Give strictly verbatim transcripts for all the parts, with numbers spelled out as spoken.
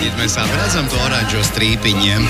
Ķīņi, mēs abi redzam to oranžo strīpiņiem.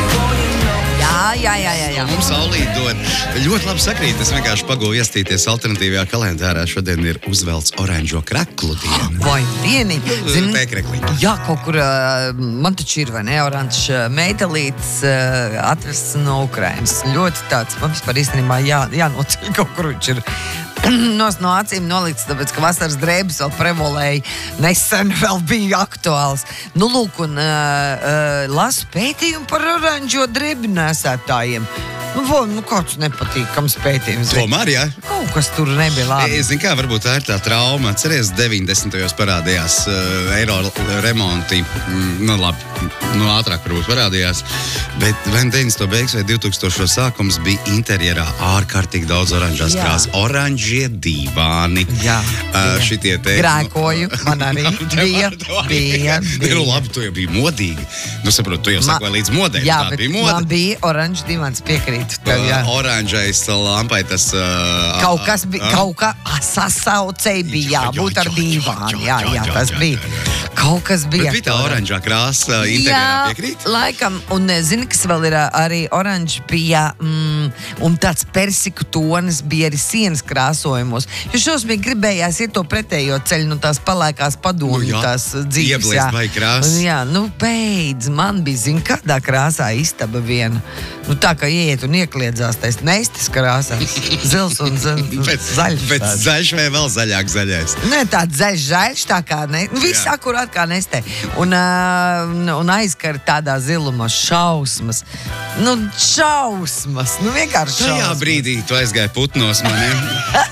Jā, jā, jā, jā, jā. Mums saulīt dod. Ļoti labi sakrīt. Es vienkārši pagūju iestīties alternatīvajā kalendārā. Šodien ir uzvelts oranžo kreklu diena. Vai dieniņ. Zini, Pēkrekliņi. jā, kaut kur, uh, man taču ir, vai ne, oranžs meitelītes uh, atvests no Ukrainas. Ļoti tāds, man vispār īstenībā jā, jānocīja kaut kur viņš ir. Nos no acīm nolikts, tāpēc, ka vasaras drēbes vēl prevolēja, nesen vēl bija aktuāls. Nu, lūk, un uh, uh, lasu pētījumu par oranžo drēbi nesētājiem. Nu, vo, nu, kāds nepatīkams pētījums. Tomēr, jā. Kaut kas tur nebija labi. Es zinu, kā varbūt tā ir tā trauma. Atceries, deviņdesmitajos parādījās uh, eiro remonti. Mm, nu, labi, nu, ātrāk varbūt parādījās. Bet vai deviņdesmito beigas vai divtūkstošo sākums bija interjerā ārkārtīgi daudz oranžās Jā. krāsas. Oranžie divāni. Jā, Uh, jā. šitie te... Grēkoju, man arī bija, bija, bija. Ne, nu, labi, tu jau biji modīgi. Nu, saprotu, tu jau Ma- sakoji līdz modei. Jā, Tā bet bija moda. man bija oranžs divans, piekrītu tev, jā. Uh, oranžais lampai tas... Uh, Kaut kas bija, uh, kaut kā sasaucēji bija Jā, jābūt jā, ar jā, divānu. jā, Jā, jā, jā, jā, tas jā, bija. jā, jā. Kaut kas bija. Bet bija tā oranžā krāsa interjerā, piekrīt? Laikam, un zini, kas vēl ir arī oranžs bija, mm, un tāds persiku tonis bija arī sienas krāsojumos. Jo šausmīgi gribējās iet to pretējo ceļu, nu tās palēkās padomju, Nu jā, tās dzīves. ieblēst vai krāsas. Un jā, nu beidz, man bija, zini, kādā krāsā istaba viena. Nu tā, ka ieiet un iekliedzās tais neistas krāsās. Zils un za- Pēc, zaļš. pēc tāds. zaļš vai vēl zaļāk zaļais? Nē, tāds zaļš, zaļš, tā kā ne. Nu, viss Jā. akurāt kā nestē. Un, uh, un, un aizkar tādā zilumā šausmas. Nu, šausmas. Nu, vienkārši Tajā šausmas. brīdī tu aizgāji putnos maniem.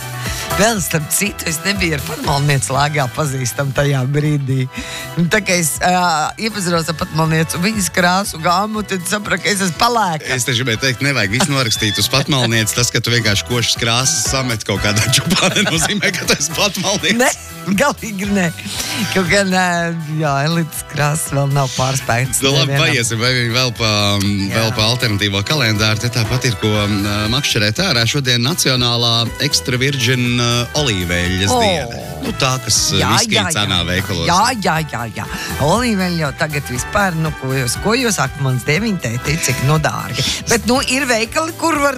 Vēl starp citu, es nebiju ar patmalniecu lāgā pazīstam tajā brīdī. Un tā kā es uh, iepazinos ar patmalniecu un viņas krāsu gāmu, tad sapratu, ka es esmu palēka. Es te gribēju teikt, nevajag visu norakstīt uz patmalnieci. Tas, ka tu vienkārši košas krāsas samet kaut kādā čupā, nenozīmē, ka tu esi patmalnieci. Ne, galīgi ne. Kaut gan, uh, jā, elites krāsas vēl nav pārspēktas. Nu, labi, nevienam. paiesim vai vēl pa, vēl pa alternatīvo kalendāru. Te tāpat ir ko uh, makšķerēt ārā. Šodien Nacionālā Extra Virgin uh, olīveļas O. diena. Nu, tā, kas uh, viskija cenā veikalos. Jā, jā, jā, jā. Olīveļa jau tagad vispār, nu, ko jūs, ko jūs sakat, mans deviņtēti, cik nu dārgi. Bet, nu, ir veikali, kur var